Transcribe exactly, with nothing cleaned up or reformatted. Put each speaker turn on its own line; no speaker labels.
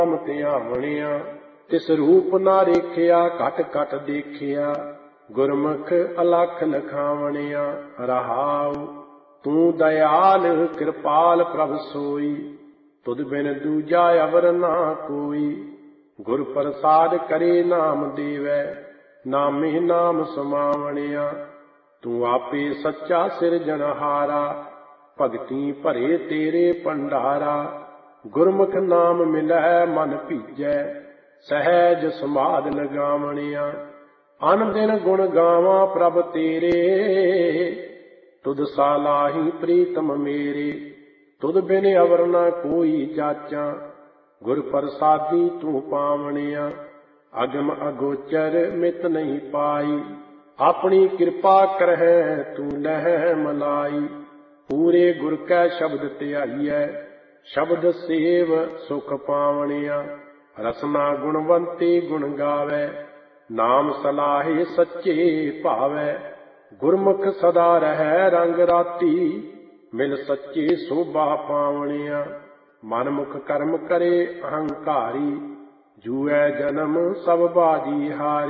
ਨਾਮ ਧਿਆਵਣਿਆ। ਤਿਸ ਰੂਪ ਨਾ ਰੇਖਿਆ ਘਟ ਘਟ ਦੇਖਿਆ, ਗੁਰਮੁਖ ਅਲਖ ਲਖਾਵਣਿਆ। ਰਹਾਉ ਤੂੰ ਦਇਆਲ ਕਿਰਪਾਲ ਪ੍ਰਭ ਸੋਈ, ਤੁਧ ਬਿਨ ਦੂਜਾ ਅਵਰ ਨਾ ਕੋਈ। ਗੁਰ ਪ੍ਰਸਾਦ ਕਰੇ ਨਾਮ ਦੇਵੈ, ਨਾਮੇ ਨਾਮ ਸਮਾਵਣਿਆ। ਤੂੰ ਆਪੇ ਸੱਚਾ ਸਿਰਜਣਹਾਰਾ, ਭਗਤੀ ਭਰੇ ਤੇਰੇ ਭੰਡਾਰਾ। ਗੁਰਮੁਖ ਨਾਮ ਮਿਲੈ ਮਨ ਭੀਜੈ, ਸਹਿਜ ਸਮਾਧ ਲਗਾਵਣਿਆ। ਅਨ ਦਿਨ ਗੁਣ ਗਾਵਾਂ ਪ੍ਰਭ ਤੇਰੇ, ਤੁਧ ਸਾਲਾਹੀ ਪ੍ਰੀਤਮ ਮੇਰੇ। ਤੁਧ ਬਿਨ ਅਵਰ ਨਾ ਕੋਈ ਜਾਚਾਂ, ਗੁਰ ਪ੍ਰਸਾਦੀ ਤੂੰ ਪਾਵਣਿਆ। ਅਗਮ ਅਗੋਚਰ ਮਿਤ ਨਹੀਂ ਪਾਈ, ਆਪਣੀ ਕਿਰਪਾ ਕਰਹਿ ਤੂੰ ਲਹਿ ਮਲਾਈ। ਪੂਰੇ ਗੁਰ ਕੈ ਸ਼ਬਦ ਧਿਆਈਐ, ਸ਼ਬਦ ਸੇਵ ਸੁਖ ਪਾਵਣਿਆ। ਰਸਨਾ ਗੁਣਵੰਤੀ ਗੁਣ ਗਾਵੈ, ਨਾਮ ਸਲਾਹੇ ਸੱਚੇ ਭਾਵੈ। ਗੁਰਮੁਖ ਸਦਾ ਰਹਿ ਰੰਗ ਰਾਤੀ, ਮਿਲ ਸੱਚੇ ਸੋਭਾ ਪਾਵਣਿਆ। ਮਨ ਮੁਖ ਕਰਮ ਕਰੇ ਅਹੰਕਾਰੀ, ਜੂਐ ਜਨਮ ਸਭ ਬਾਜੀ ਹਾਰੀ।